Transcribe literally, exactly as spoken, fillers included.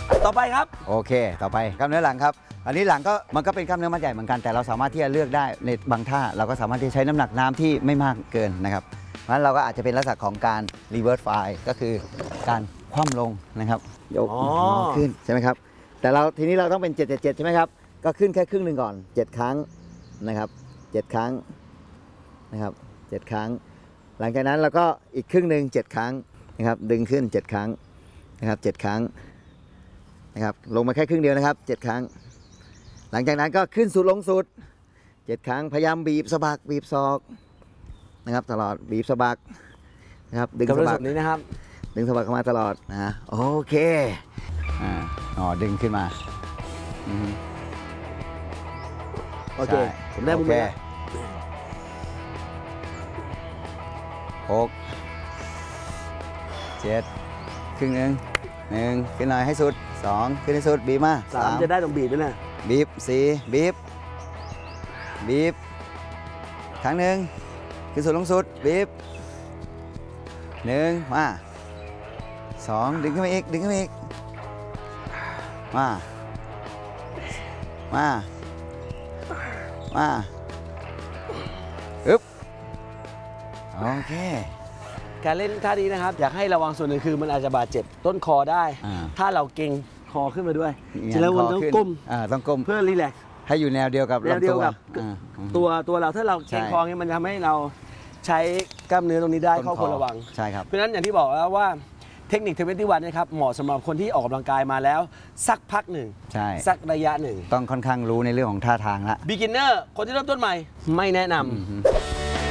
ต่อไปครับโอเคต่อไปกล้ามเนื้อหลังครับอันนี้หลังก็มันก็เป็นกล้ามเนื้อมัดใหญ่เหมือนกันแต่เราสามารถที่จะเลือกได้ในบางท่าเราก็สามารถที่จะใช้น้ำหนักน้ำที่ไม่มากเกินนะครับเพราะฉะนั้นเราก็อาจจะเป็นลักษณะของการ reverse fly ก็คือการคว่ำลงนะครับยกขึ้นใช่ไหมครับแต่เราทีนี้เราต้องเป็นเจ็ด เจ็ด เจ็ดใช่ไหมครับก็ขึ้นแค่ครึ่งหนึ่งก่อนเจ็ดครั้งนะครับเจ็ดครั้งนะครับเจ็ดครั้งหลังจากนั้นเราก็อีกครึ่งหนึ่งเจ็ดครั้งนะครับดึงขึ้นเจ็ดครั้งนะครับเจ็ดครั้งนะครับลงมาแค่ครึ่งเดียวนะครับเจ็ดครั้งหลังจากนั้นก็ขึ้นสุดลงสุดเจ็ดครั้งพยายามบีบสะบักบีบศอกนะครับตลอดบีบสะบักนะครับดึงสะบักนี้นะครับดึงสะบักเข้ามาตลอดนะโอเคอ่าอ๋อดึงขึ้นมาโอเคผมได้มุมแล้วหกเจ็ดครึ่งหนึ่งหนึ่งขึ้นหน่อยให้สุดสองขึ้นให้สุดบีบมาสามจะได้ตรงบีบด้วยนะบีบสี่บีบบีบครั้งหนึ่งขึ้นสุดลงสุดบีบหนึ่งมาสองดึงขึ้นมาอีกดึงขึ้นมาอีกมามามาอึ๊บโอเคการเล่นท่านี้นะครับอยากให้ระวังส่วนหนึ่งคือมันอาจจะบาดเจ็บต้นคอได้ถ้าเราเก่งคอขึ้นมาด้วยจะแล้วมันต้องก้มต้องก้มเพื่อรีแลกซ์ให้อยู่แนวเดียวกับแนวเดียวกับตัวตัวเราถ้าเราเก่งคอเนี่ยมันทำให้เราใช้กล้ามเนื้อตรงนี้ได้ข้อควรระวังใช่ครับเพราะฉะนั้นอย่างที่บอกแล้วว่าเทคนิคเทเวนตี้วันนะครับเหมาะสำหรับคนที่ออกกำลังกายมาแล้วสักพักหนึ่งสักระยะหนึ่งต้องค่อนข้างรู้ในเรื่องของท่าทางละ beginner คนที่เริ่มต้นใหม่ไม่แนะนำ